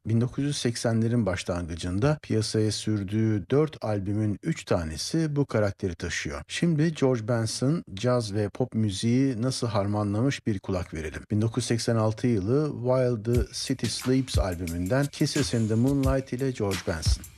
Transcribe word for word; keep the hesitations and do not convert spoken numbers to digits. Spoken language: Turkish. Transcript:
bin dokuz yüz seksenlerin başlangıcında piyasaya sürdüğü dört albümün üç tanesi bu karakteri taşıyor. Şimdi George Benson, caz ve pop müziği nasıl harmanlamış bir kulak verelim. bin dokuz yüz seksen altı yılı While the City Sleeps albümünden Kisses in the Moonlight ile George Benson.